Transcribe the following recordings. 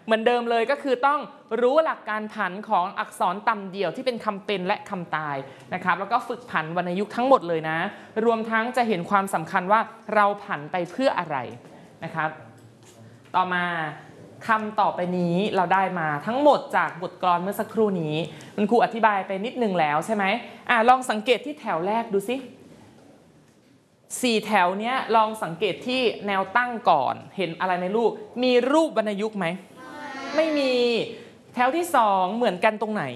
เหมือนเดิมเลยก็คือต้องรู้หลักการผันของอักษรต่ำเดี่ยวที่เป็นคำเป็นและคำตายนะครับแล้วก็ฝึกผันวรรณยุกต์ทั้งหมดเลยนะรวมทั้งจะเห็นความสำคัญว่าเราผันไปเพื่ออะไรนะครับต่อมาคำต่อไปนี้เราได้มาทั้งหมดจากบทกลอนเมื่อสักครู่นี้คุณครูอธิบายไปนิดนึงแล้วใช่ไหมลองสังเกตที่แถวแรกดูสิ4 แถวเนี้ยลองสังเกตที่แนวตั้งก่อนเห็นอะไรไหมลูกมีรูปวรรณยุกต์ไหมไม่มีแถวที่2เหมือนกันตรงไหน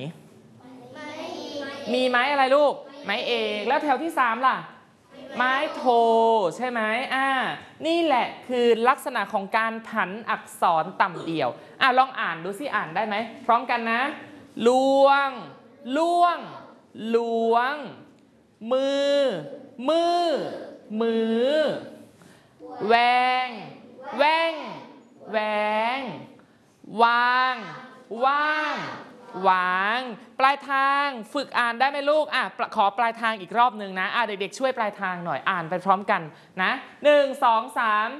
มีไม้อะไรลูกไม้เอกแล้วแถวที่3ล่ะไม้โทใช่ไหมนี่แหละคือลักษณะของการผันอักษรต่ำเดี่ยวลองอ่านดูสิอ่านได้ไหมพร้อมกันนะล่วงล่วงล้วงมือมือมือแหวงแหวงแหวงวางว่างวางปลายทางฝึกอ่านได้ไหมลูกขอปลายทางอีกรอบหนึ่งนะเด็กๆช่วยปลายทางหน่อยอ่านไปพร้อมกันนะ1 2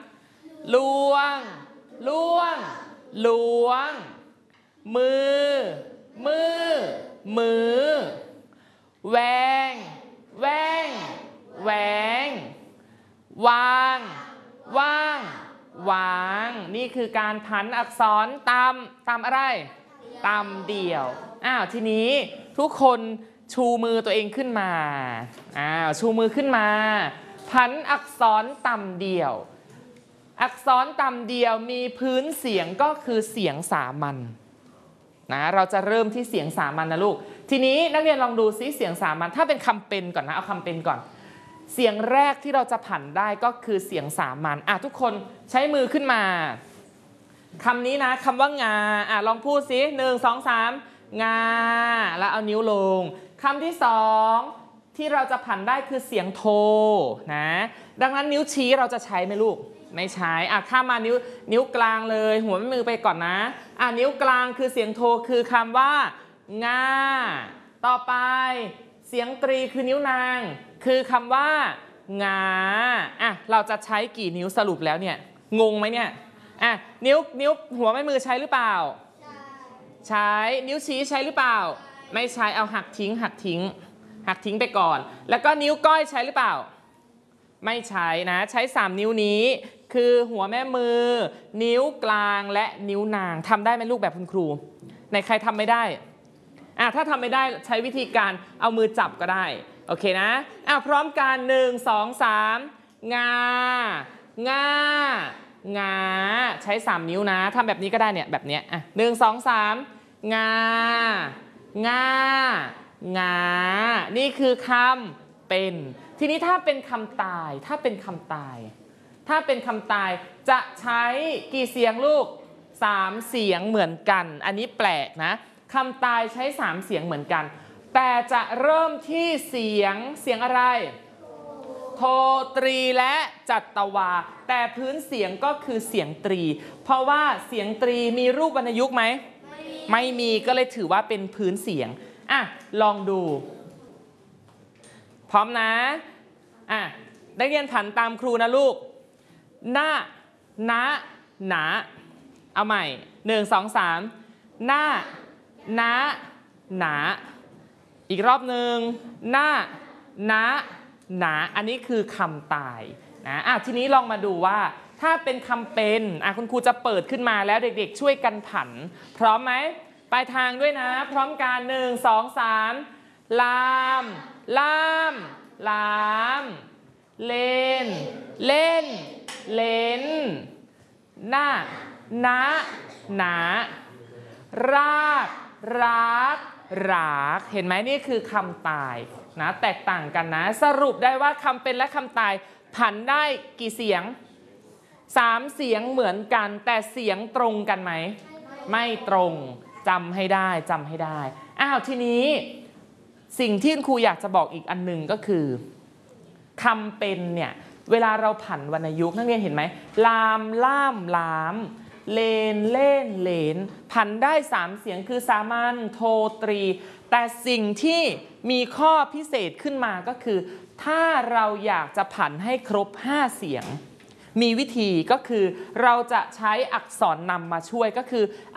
3ล้วงล้วงล้วงมือมือมือแหวงแหวงแหวงวางว่างวางนี่คือการผันอักษรตามอะไรตามเดี่ยวทีนี้ทุกคนชูมือตัวเองขึ้นมาชูมือขึ้นมาผันอักษรต่ำเดี่ยวอักษรต่ำเดี่ยวมีพื้นเสียงก็คือเสียงสามัญนะเราจะเริ่มที่เสียงสามัญนะลูกทีนี้นักเรียนลองดูซิเสียงสามัญถ้าเป็นคำเป็นก่อนนะเอาคำเป็นก่อนเสียงแรกที่เราจะผันได้ก็คือเสียงสามัญทุกคนใช้มือขึ้นมาคำนี้นะคำว่างาลองพูดสิ1 2 3งาแล้วเอานิ้วลงคำที่2ที่เราจะผันได้คือเสียงโทนะดังนั้นนิ้วชี้เราจะใช้ไหมลูกไม่ใช้ข้ามมานิ้วกลางเลยหัวแม่มือไปก่อนนะนิ้วกลางคือเสียงโทคือคำว่างาต่อไปเสียงตรีคือนิ้วนางคือคำว่างาเราจะใช้กี่นิ้วสรุปแล้วเนี่ยงงไหมเนี่ยนิ้วหัวแม่มือใช้หรือเปล่าใช้นิ้วชี้ใช้หรือเปล่าไม่ใช้เอาหักทิ้งไปก่อนแล้วก็นิ้วก้อยใช้หรือเปล่าไม่ใช้นะใช้3นิ้วนี้คือหัวแม่มือนิ้วกลางและนิ้วนางทำได้ไหมลูกแบบคุณครูในใครทำไม่ได้ถ้าทำไม่ได้ใช้วิธีการเอามือจับก็ได้โอเคนะพร้อมกัน1 2 3งางางาใช้3นิ้วนะทำแบบนี้ก็ได้เนี่ยแบบนี้1 2 3งางางานี่คือคำเป็นทีนี้ถ้าเป็นคำตายจะใช้กี่เสียงลูก3เสียงเหมือนกันอันนี้แปลกนะคำตายใช้3เสียงเหมือนกันแต่จะเริ่มที่เสียงอะไรโทตรีและจัตวาแต่พื้นเสียงก็คือเสียงตรีเพราะว่าเสียงตรีมีรูปวรรณยุกต์ไหมไม่มีก็เลยถือว่าเป็นพื้นเสียงลองดูพร้อมนะได้เรียนผันตามครูนะลูกหน้าหนาเอาใหม่1 2 3หน้าหนาอีกรอบหนึ่งหน้าหนาอันนี้คือคำตายนะทีนี้ลองมาดูว่าถ้าเป็นคำเป็นคุณครูจะเปิดขึ้นมาแล้วเด็กๆช่วยกันผันพร้อมไหมปลายทางด้วยนะพร้อมกัน1 2 3ลามเล่นหน้าหนารากเห็นไหมนี่คือคำตายนะแตกต่างกันนะสรุปได้ว่าคำเป็นและคำตายผันได้กี่เสียง3เสียงเหมือนกันแต่เสียงตรงกันไหมไม่ตรงจำให้ได้ทีนี้สิ่งที่ครูอยากจะบอกอีกอันหนึ่งก็คือคำเป็นเนี่ยเวลาเราผันวรรณยุกต์นักเรียนเห็นไหมลามล่ามล้ามเลนเล่นเหลนผันได้3เสียงคือสามัญโทตรีแต่สิ่งที่มีข้อพิเศษขึ้นมาก็คือถ้าเราอยากจะผันให้ครบ5เสียงมีวิธีก็คือเราจะใช้อักษรนำมาช่วยก็คือ